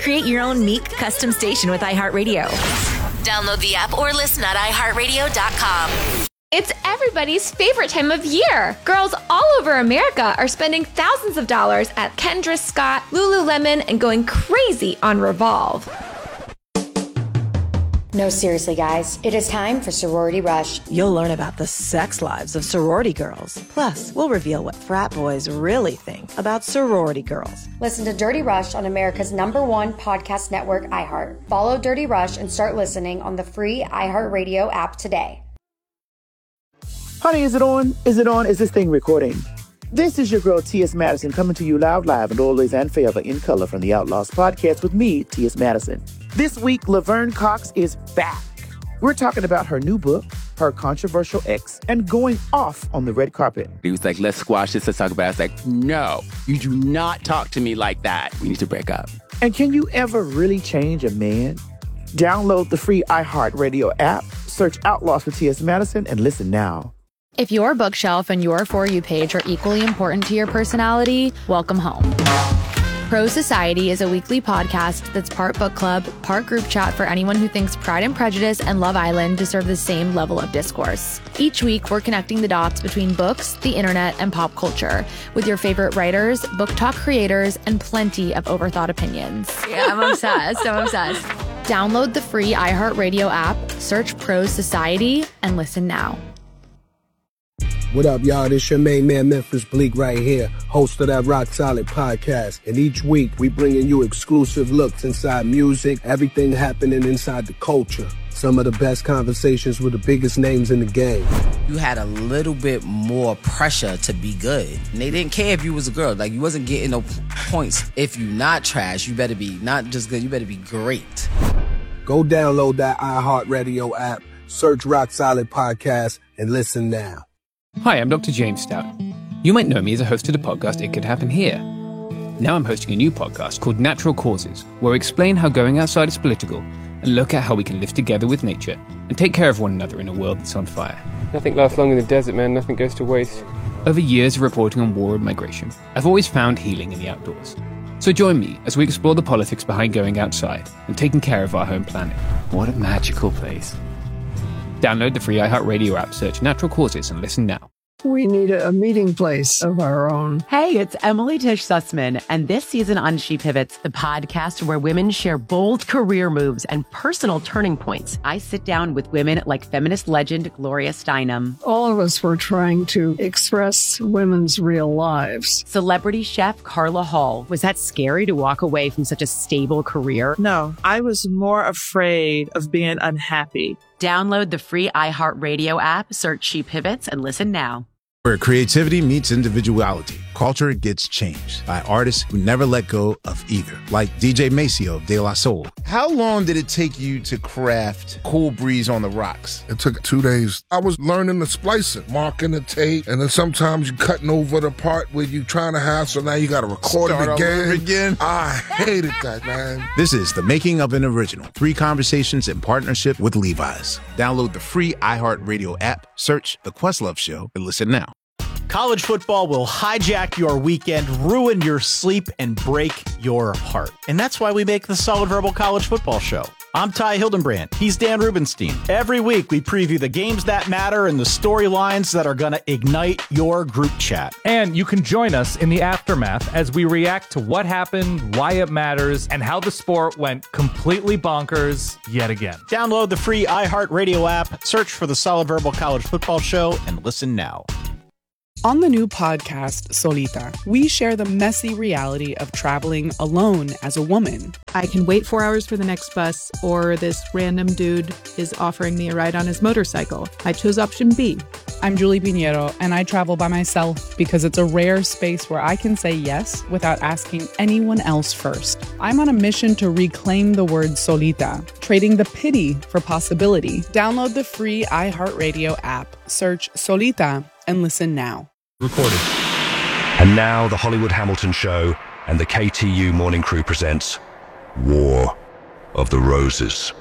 Create your own Meek custom station with iHeartRadio. Download the app or listen at iHeartRadio.com. It's everybody's favorite time of year. Girls all over America are spending thousands of dollars at Kendra Scott, Lululemon, and going crazy on Revolve. No, seriously, guys. It is time for Sorority Rush. You'll learn about the sex lives of sorority girls. Plus, we'll reveal what frat boys really think about sorority girls. Listen to Dirty Rush on America's #1 podcast network, iHeart. Follow Dirty Rush and start listening on the free iHeartRadio app today. Honey, is it on? Is it on? Is this thing recording? This is your girl, T.S. Madison, coming to you live and always and forever in color from the Outlaws podcast with me, T.S. Madison. This week, Laverne Cox is back. We're talking about her new book, her controversial ex, and going off on the red carpet. He was like, let's squash this, let's talk about it. I was like, no, you do not talk to me like that. We need to break up. And can you ever really change a man? Download the free iHeartRadio app, search Outlaws for T.S. Madison, and listen now. If your bookshelf and your For You page are equally important to your personality, welcome home. Pro Society is a weekly podcast that's part book club, part group chat for anyone who thinks Pride and Prejudice and Love Island deserve the same level of discourse. Each week, we're connecting the dots between books, the internet, and pop culture with your favorite writers, book talk creators, and plenty of overthought opinions. Yeah, I'm obsessed. Download the free iHeartRadio app, search Pro Society, and listen now. What up, y'all? This your main man, Memphis Bleak, right here, host of that Rock Solid podcast. And each week, we bringing you exclusive looks inside music, everything happening inside the culture. Some of the best conversations with the biggest names in the game. You had a little bit more pressure to be good. And they didn't care if you was a girl. Like, you wasn't getting no points. If you not trash, you better be not just good, you better be great. Go download that iHeartRadio app, search Rock Solid Podcast, and listen now. Hi, I'm Dr. James Stout. You might know me as a host of the podcast It Could Happen Here. Now I'm hosting a new podcast called Natural Causes, where I explain how going outside is political and look at how we can live together with nature and take care of one another in a world that's on fire. Nothing lasts long in the desert, man. Nothing goes to waste. Over years of reporting on war and migration, I've always found healing in the outdoors. So join me as we explore the politics behind going outside and taking care of our home planet. What a magical place. Download the free iHeartRadio app, search Natural Causes, and listen now. We need a meeting place of our own. Hey, it's Emily Tish Sussman, and this season on She Pivots, the podcast where women share bold career moves and personal turning points. I sit down with women like feminist legend Gloria Steinem. All of us were trying to express women's real lives. Celebrity chef Carla Hall. Was that scary to walk away from such a stable career? No, I was more afraid of being unhappy. Download the free iHeartRadio app, search She Pivots, and listen now. Where creativity meets individuality, culture gets changed by artists who never let go of either, like DJ Maceo of De La Soul. How long did it take you to craft Cool Breeze on the Rocks? It took 2 days. I was learning the splicing, marking the tape, and then sometimes you cutting over the part where you trying to have, so now you got to record it again. I hated that, man. This is the making of an original. 3 conversations in partnership with Levi's. Download the free iHeartRadio app, search The Questlove Show, and listen now. College football will hijack your weekend, ruin your sleep, and break your heart. And that's why we make the Solid Verbal College Football Show. I'm Ty Hildenbrand. He's Dan Rubenstein. Every week, we preview the games that matter and the storylines that are going to ignite your group chat. And you can join us in the aftermath as we react to what happened, why it matters, and how the sport went completely bonkers yet again. Download the free iHeartRadio app, search for the Solid Verbal College Football Show, and listen now. On the new podcast, Solita, we share the messy reality of traveling alone as a woman. I can wait 4 hours for the next bus, or this random dude is offering me a ride on his motorcycle. I chose option B. I'm Julie Pinheiro, and I travel by myself because it's a rare space where I can say yes without asking anyone else first. I'm on a mission to reclaim the word solita, trading the pity for possibility. Download the free iHeartRadio app, search Solita, and listen now. Recorded. And now the Hollywood Hamilton Show and the KTU Morning Crew presents War of the Roses.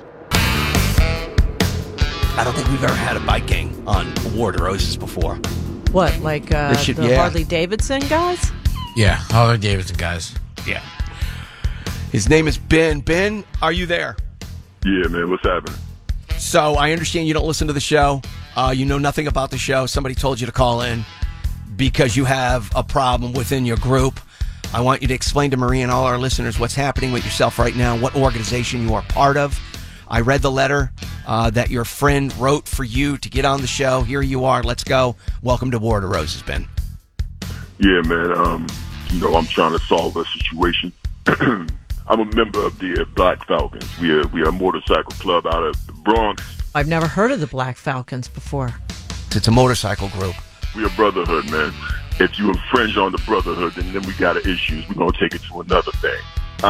I don't think we've ever had a bike gang on War of the Roses before. What, like the Harley Davidson guys? Yeah, Harley Davidson guys. Yeah. His name is Ben. Ben, are you there? Yeah, man. What's happening? So I understand you don't listen to the show. You know nothing about the show. Somebody told you to call in because you have a problem within your group. I want you to explain to Marie and all our listeners what's happening with yourself right now, what organization you are part of. I read the letter that your friend wrote for you to get on the show. Here you are. Let's go. Welcome to War of the Roses, Ben. Yeah, man. I'm trying to solve a situation. I'm a member of the Black Falcons. We are a motorcycle club out of the Bronx. I've never heard of the Black Falcons before. It's a motorcycle group. We a brotherhood, man. If you infringe on the brotherhood, then we got issues. We're going to take it to another thing.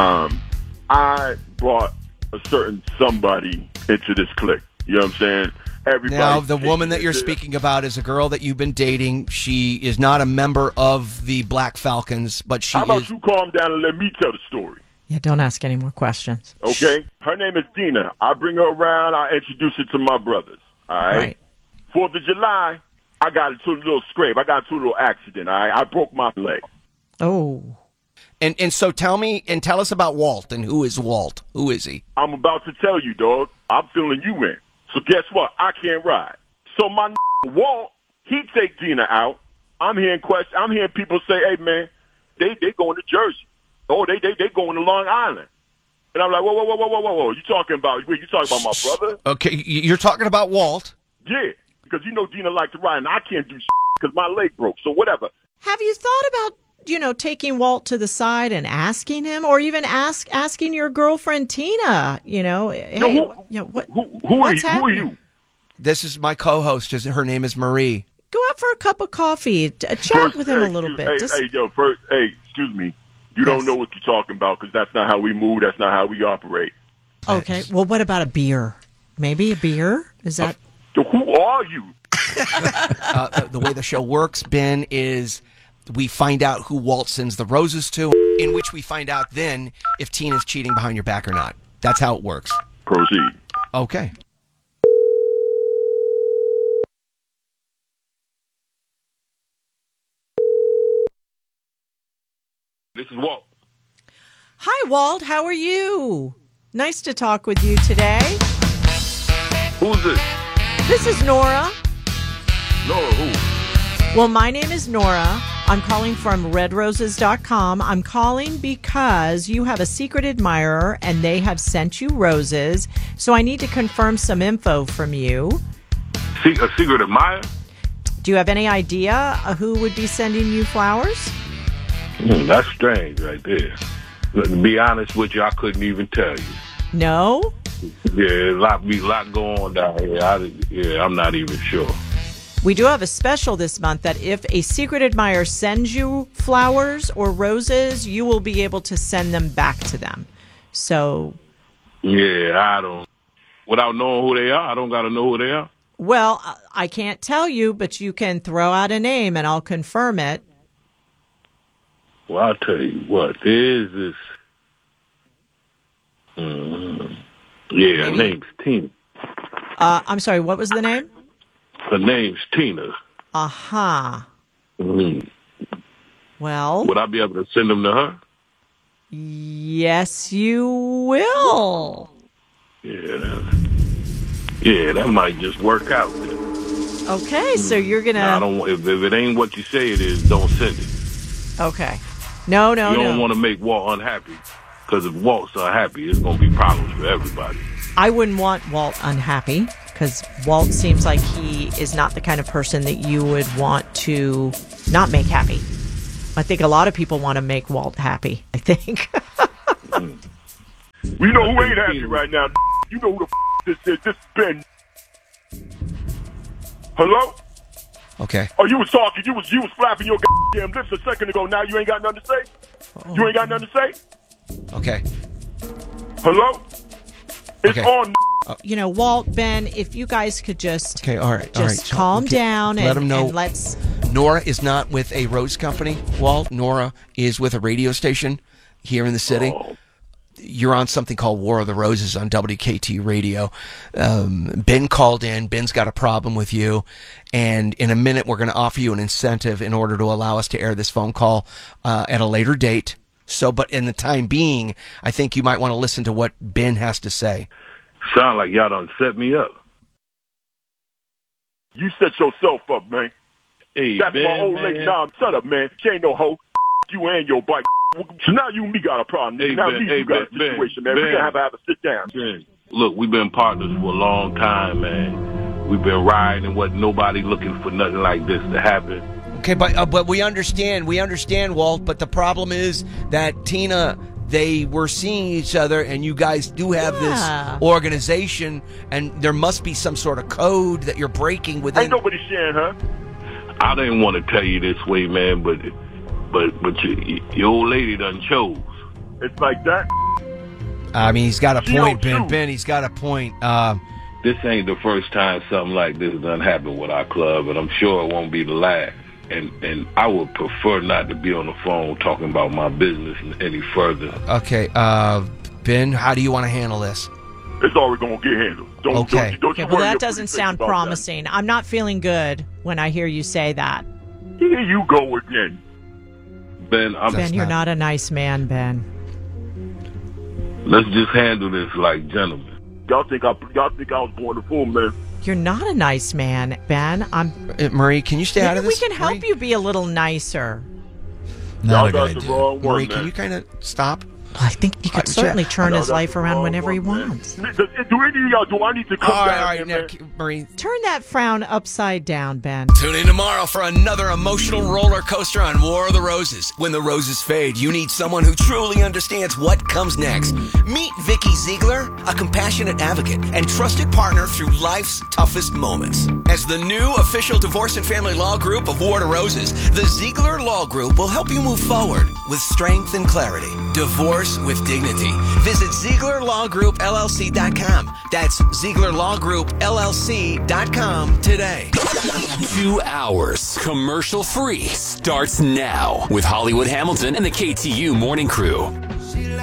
I brought a certain somebody into this clique. You know what I'm saying? Everybody. Now, the woman that you're speaking about is a girl that you've been dating. She is not a member of the Black Falcons, but she How about you calm down and let me tell the story? Yeah, don't ask any more questions. Okay? Her name is Dina. I bring her around. I introduce her to my brothers. All right? 4th of July, I got into a little scrape. I got into a little accident. All right? I broke my leg. Oh. And so tell us about Walt, and who is Walt? Who is he? I'm about to tell you, dog. I'm filling you in. So guess what? I can't ride. So my Walt, he take Dina out. I'm hearing people say, hey, man, they going to Jersey. Oh, they going to Long Island. And I'm like, whoa. You talking about my brother? Okay, you're talking about Walt. Yeah, because you know Dina like to ride, and I can't do because my leg broke. So whatever. Have you thought about, taking Walt to the side and asking him, or even asking your girlfriend Tina, hey, who are you? This is my co-host. Her name is Marie. Go out for a cup of coffee, chat with him a little bit. Excuse me. You don't know what you're talking about because that's not how we move. That's not how we operate. Okay. Well, what about a beer? Maybe a beer? Is that? Who are you? The way the show works, Ben, is we find out who Walt sends the roses to, in which we find out then if Tina's cheating behind your back or not. That's how it works. Proceed. Okay. This is Walt. Hi, Walt. How are you? Nice to talk with you today. Who's this? This is Nora. Nora who? Well, my name is Nora. I'm calling from redroses.com. I'm calling because you have a secret admirer and they have sent you roses. So I need to confirm some info from you. A secret admirer? Do you have any idea who would be sending you flowers? That's strange right there. To be honest with you, I couldn't even tell you. No? Yeah, a lot going on down here. I'm not even sure. We do have a special this month that if a secret admirer sends you flowers or roses, you will be able to send them back to them. So... Yeah, without knowing who they are, I don't got to know who they are. Well, I can't tell you, but you can throw out a name and I'll confirm it. Well, I'll tell you what, there's this... her name's Tina. I'm sorry, what was the name? Her name's Tina. Uh-huh. Mm-hmm. Well... Would I be able to send them to her? Yes, you will. Yeah, that might just work out. Okay, so you're going to... If it ain't what you say it is, don't send it. Okay. No. You don't want to make Walt unhappy, because if Walt's unhappy, it's going to be problems for everybody. I wouldn't want Walt unhappy, because Walt seems like he is not the kind of person that you would want to not make happy. I think a lot of people want to make Walt happy, I think. We know who ain't happy right now. You know who the this is. This is Ben. Hello? Okay. Oh, you was talking. You was flapping your goddamn lips a second ago. Now you ain't got nothing to say? You ain't got nothing to say? Okay. Hello? It's on. Walt, Ben, if you guys could just... Okay, all right. Calm down Let him know. And let's... Nora is not with a rose company, Walt. Nora is with a radio station here in the city. Oh. You're on something called War of the Roses on WKT Radio. Ben called in. Ben's got a problem with you. And in a minute, we're going to offer you an incentive in order to allow us to air this phone call at a later date. So, but in the time being, I think you might want to listen to what Ben has to say. Sound like y'all done set me up. You set yourself up, man. Hey, that's Ben, my old man. lady. Nah, shut up, man. She ain't no hoe. You and your bike. So now you and me got a problem. Hey, now Ben, me you got a Ben, situation, man. We're going to have to sit down. Ben, look, we've been partners for a long time, man. We've been riding and wasn't nobody looking for nothing like this to happen. Okay, but we understand, Walt, but the problem is that Tina, they were seeing each other, and you guys do have this organization, and there must be some sort of code that you're breaking within. Ain't nobody sharing her. I didn't want to tell you this way, man, but your old lady done chose. It's like that. I mean, he's got a point, Ben. Ben, he's got a point. This ain't the first time something like this done happened with our club, and I'm sure it won't be the last. And I would prefer not to be on the phone talking about my business any further. Okay, Ben, how do you want to handle this? It's already going to get handled. Don't you well, worry that your doesn't pretty sound face about promising. I'm not feeling good when I hear you say that. That. Here you go again. Ben, you're not a nice man, Ben. Let's just handle this like gentlemen. Y'all think I was born to fool, man. You're not a nice man, Ben. Marie, can you stay out of this? We can help you be a little nicer. Not Y'all got the wrong one, Marie, man. can you kind of stop? Well, I think he could certainly turn his life around whenever he wants. Do any of y'all, do I need to come All down right, here, now, man? Marie. Turn that frown upside down, Ben. Tune in tomorrow for another emotional roller coaster on War of the Roses. When the roses fade, you need someone who truly understands what comes next. Meet Vicky Ziegler, a compassionate advocate and trusted partner through life's toughest moments. As the new official divorce and family law group of War of the Roses, the Ziegler Law Group will help you move forward with strength and clarity. Divorce with dignity. Visit ZieglerLawGroupLLC.com. That's ZieglerLawGroupLLC.com today. 2 hours commercial free starts now with Hollywood Hamilton and the KTU Morning Crew.